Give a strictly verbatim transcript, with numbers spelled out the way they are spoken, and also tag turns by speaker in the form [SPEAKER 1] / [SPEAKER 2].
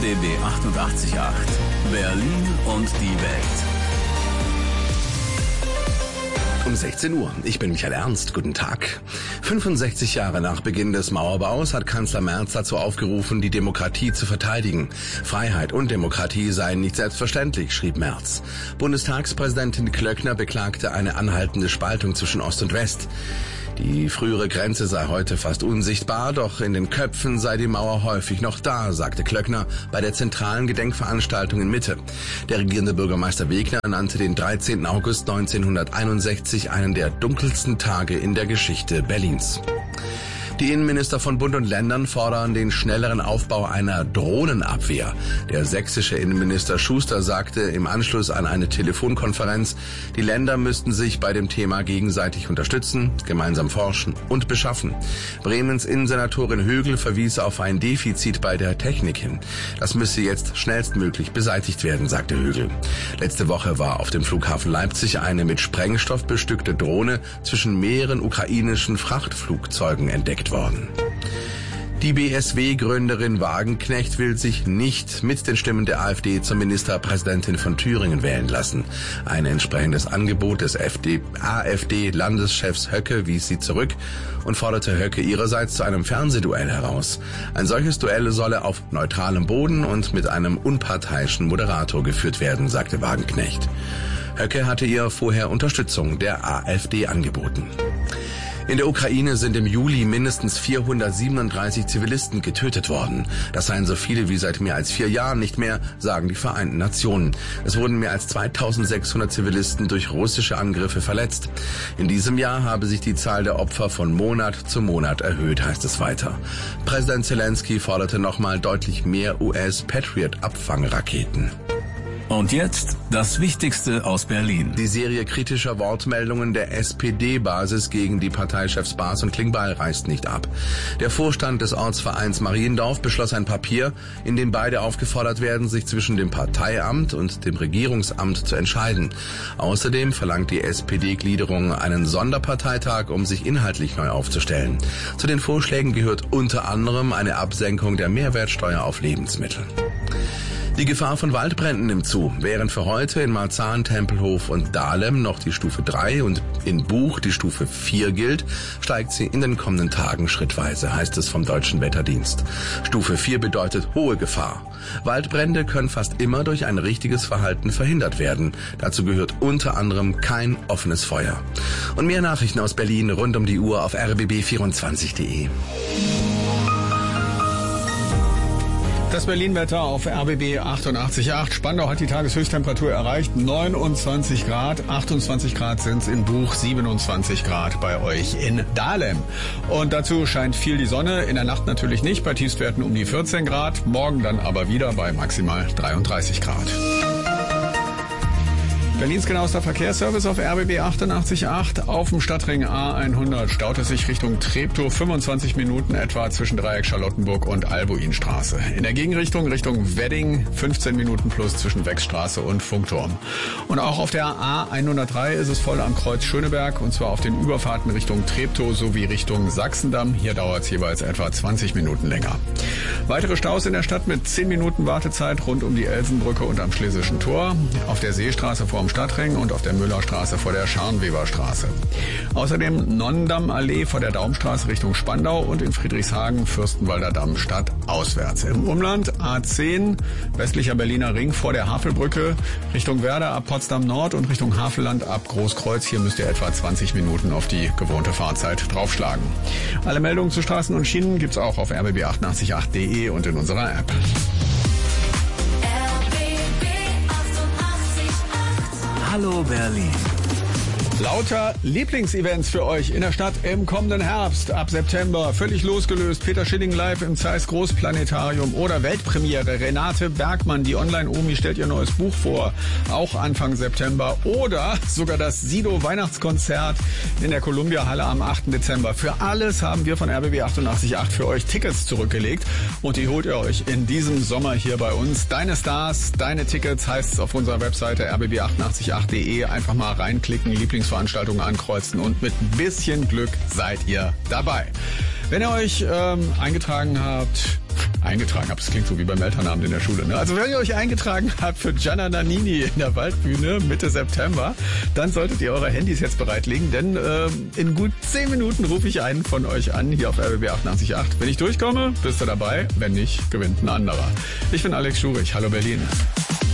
[SPEAKER 1] B B achtundachtzig Komma acht. Berlin und die Welt.
[SPEAKER 2] Um sechzehn Uhr. Ich bin Michael Ernst. Guten Tag. fünfundsechzig Jahre nach Beginn des Mauerbaus hat Kanzler Merz dazu aufgerufen, die Demokratie zu verteidigen. Freiheit und Demokratie seien nicht selbstverständlich, schrieb Merz. Bundestagspräsidentin Klöckner beklagte eine anhaltende Spaltung zwischen Ost und West. Die frühere Grenze sei heute fast unsichtbar, doch in den Köpfen sei die Mauer häufig noch da, sagte Klöckner bei der zentralen Gedenkveranstaltung in Mitte. Der regierende Bürgermeister Wegner nannte den dreizehnten August neunzehnhunderteinundsechzig einen der dunkelsten Tage in der Geschichte Berlins. Die Innenminister von Bund und Ländern fordern den schnelleren Aufbau einer Drohnenabwehr. Der sächsische Innenminister Schuster sagte im Anschluss an eine Telefonkonferenz, die Länder müssten sich bei dem Thema gegenseitig unterstützen, gemeinsam forschen und beschaffen. Bremens Innensenatorin Högel verwies auf ein Defizit bei der Technik hin. Das müsse jetzt schnellstmöglich beseitigt werden, sagte Högel. Letzte Woche war auf dem Flughafen Leipzig eine mit Sprengstoff bestückte Drohne zwischen mehreren ukrainischen Frachtflugzeugen entdeckt worden. Die B S W-Gründerin Wagenknecht will sich nicht mit den Stimmen der AfD zur Ministerpräsidentin von Thüringen wählen lassen. Ein entsprechendes Angebot des AfD-Landeschefs Höcke wies sie zurück und forderte Höcke ihrerseits zu einem Fernsehduell heraus. Ein solches Duell solle auf neutralem Boden und mit einem unparteiischen Moderator geführt werden, sagte Wagenknecht. Höcke hatte ihr vorher Unterstützung der AfD angeboten. In der Ukraine sind im Juli mindestens vierhundertsiebenunddreißig Zivilisten getötet worden. Das seien so viele wie seit mehr als vier Jahren nicht mehr, sagen die Vereinten Nationen. Es wurden mehr als zweitausendsechshundert Zivilisten durch russische Angriffe verletzt. In diesem Jahr habe sich die Zahl der Opfer von Monat zu Monat erhöht, heißt es weiter. Präsident Zelensky forderte nochmal deutlich mehr U S-Patriot-Abfangraketen.
[SPEAKER 1] Und jetzt das Wichtigste aus Berlin.
[SPEAKER 2] Die Serie kritischer Wortmeldungen der S P D-Basis gegen die Parteichefs Baas und Klingbeil reißt nicht ab. Der Vorstand des Ortsvereins Mariendorf beschloss ein Papier, in dem beide aufgefordert werden, sich zwischen dem Parteiamt und dem Regierungsamt zu entscheiden. Außerdem verlangt die S P D-Gliederung einen Sonderparteitag, um sich inhaltlich neu aufzustellen. Zu den Vorschlägen gehört unter anderem eine Absenkung der Mehrwertsteuer auf Lebensmittel. Die Gefahr von Waldbränden nimmt zu. Während für heute in Marzahn, Tempelhof und Dahlem noch die Stufe drei und in Buch die Stufe vier gilt, steigt sie in den kommenden Tagen schrittweise, heißt es vom Deutschen Wetterdienst. Stufe vier bedeutet hohe Gefahr. Waldbrände können fast immer durch ein richtiges Verhalten verhindert werden. Dazu gehört unter anderem kein offenes Feuer. Und mehr Nachrichten aus Berlin rund um die Uhr auf r b b vierundzwanzig punkt de.
[SPEAKER 3] Das Berlin-Wetter auf R B B achtundachtzig Komma acht. Spandau hat die Tageshöchsttemperatur erreicht, neunundzwanzig Grad. achtundzwanzig Grad sind es in Buch, siebenundzwanzig Grad bei euch in Dahlem. Und dazu scheint viel die Sonne, in der Nacht natürlich nicht, bei Tiefstwerten um die vierzehn Grad. Morgen dann aber wieder bei maximal dreiunddreißig Grad. Berlins genauester Verkehrsservice auf R B B achtundachtzig Komma acht. Auf dem Stadtring A hundert staut es sich Richtung Treptow fünfundzwanzig Minuten etwa zwischen Dreieck Charlottenburg und Albuinstraße. In der Gegenrichtung Richtung Wedding fünfzehn Minuten plus zwischen Wechstraße und Funkturm. Und auch auf der A hundertdrei ist es voll am Kreuz Schöneberg und zwar auf den Überfahrten Richtung Treptow sowie Richtung Sachsendamm. Hier dauert es jeweils etwa zwanzig Minuten länger. Weitere Staus in der Stadt mit zehn Minuten Wartezeit rund um die Elsenbrücke und am Schlesischen Tor. Auf der Seestraße vor dem Stadtring und auf der Müllerstraße vor der Scharnweberstraße. Außerdem Nonnendammallee vor der Daumstraße Richtung Spandau und in Friedrichshagen Fürstenwalder Damm Stadt auswärts. Im Umland A zehn, westlicher Berliner Ring vor der Havelbrücke, Richtung Werder ab Potsdam Nord und Richtung Havelland ab Großkreuz. Hier müsst ihr etwa zwanzig Minuten auf die gewohnte Fahrzeit draufschlagen. Alle Meldungen zu Straßen und Schienen gibt's auch auf r b b achtundachtzig Komma acht punkt de und in unserer App.
[SPEAKER 1] Hallo Berlin.
[SPEAKER 3] Lauter Lieblingsevents für euch in der Stadt im kommenden Herbst. Ab September völlig losgelöst. Peter Schilling live im Zeiss Großplanetarium oder Weltpremiere. Renate Bergmann, die Online-Omi, stellt ihr neues Buch vor. Auch Anfang September. Oder sogar das Sido-Weihnachtskonzert in der Columbia-Halle am achten Dezember. Für alles haben wir von R B B achtundachtzig Komma acht für euch Tickets zurückgelegt. Und die holt ihr euch in diesem Sommer hier bei uns. Deine Stars, deine Tickets heißt es auf unserer Webseite r b b achtundachtzig Komma acht punkt de. Einfach mal reinklicken, Lieblingsveranstaltungen ankreuzen und mit ein bisschen Glück seid ihr dabei. Wenn ihr euch ähm, eingetragen habt, eingetragen habt, das klingt so wie beim Elternabend in der Schule, ne? Also wenn ihr euch eingetragen habt für Gianna Nannini in der Waldbühne Mitte September, dann solltet ihr eure Handys jetzt bereitlegen, denn äh, in gut zehn Minuten rufe ich einen von euch an, hier auf R B B achtundachtzig Komma acht. Wenn ich durchkomme, bist du dabei, wenn nicht, gewinnt ein anderer. Ich bin Alex Schurich, hallo Berlin.